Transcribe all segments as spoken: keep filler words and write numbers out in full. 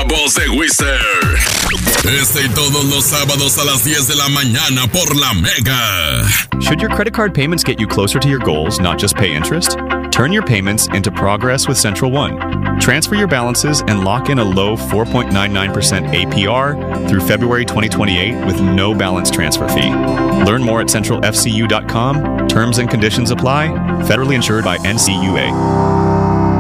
voz de Wizard. Este y todos los sábados a las diez de la mañana por La Mega. Should your credit card payments get you closer to your goals, not just pay interest? Turn your payments into progress with Central One. Transfer your balances and lock in a low four point nine nine percent A P R through February twenty twenty-eight with no balance transfer fee. Learn more at central f c u dot com. Terms and conditions apply. Federally insured by N C U A.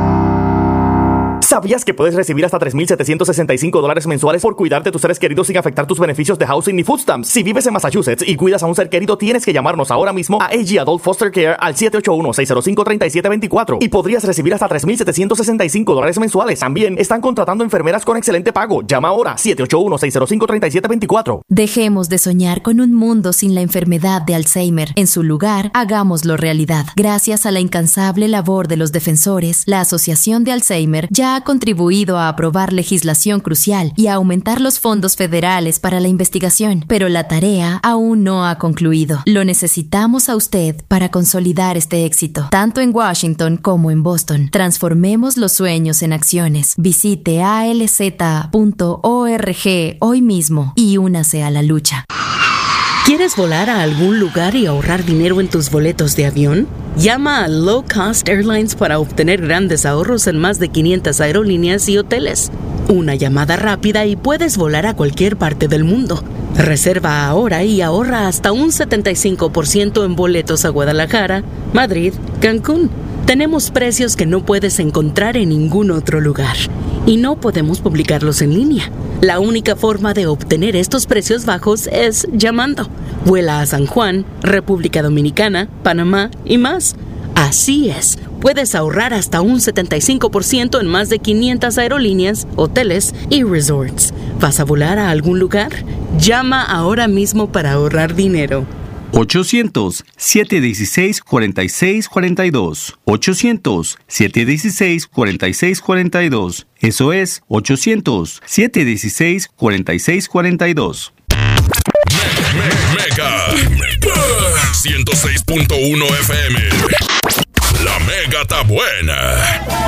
¿Sabías que puedes recibir hasta tres mil setecientos sesenta y cinco dólares mensuales por cuidar de tus seres queridos sin afectar tus beneficios de housing ni food stamps? Si vives en Massachusetts y cuidas a un ser querido, tienes que llamarnos ahora mismo a A G Adult Foster Care al siete ocho uno, seis cero cinco, tres siete dos cuatro y podrías recibir hasta tres mil setecientos sesenta y cinco dólares mensuales. También están contratando enfermeras con excelente pago. Llama ahora siete ocho uno, seis cero cinco, tres siete dos cuatro. Dejemos de soñar con un mundo sin la enfermedad de Alzheimer. En su lugar, hagámoslo realidad. Gracias a la incansable labor de los defensores, la Asociación de Alzheimer ya ha contribuido a aprobar legislación crucial y a aumentar los fondos federales para la investigación, pero la tarea aún no ha concluido. Lo necesitamos a usted para consolidar este éxito, tanto en Washington como en Boston. Transformemos los sueños en acciones. Visite a l z punto org hoy mismo y únase a la lucha. ¿Quieres volar a algún lugar y ahorrar dinero en tus boletos de avión? Llama a Low Cost Airlines para obtener grandes ahorros en más de quinientas aerolíneas y hoteles. Una llamada rápida y puedes volar a cualquier parte del mundo. Reserva ahora y ahorra hasta un setenta y cinco por ciento en boletos a Guadalajara, Madrid, Cancún. Tenemos precios que no puedes encontrar en ningún otro lugar. Y no podemos publicarlos en línea. La única forma de obtener estos precios bajos es llamando. Vuela a San Juan, República Dominicana, Panamá y más. Así es, puedes ahorrar hasta un setenta y cinco por ciento en más de quinientas aerolíneas, hoteles y resorts. ¿Vas a volar a algún lugar? Llama ahora mismo para ahorrar dinero. ochocientos, siete uno seis, cuatro seis cuatro dos. ochocientos, siete uno seis, cuatro seis cuatro dos. Eso es ochocientos, siete uno seis, cuatro seis cuatro dos. Me, me, mega, mega. ciento seis punto uno F M. La Mega está buena.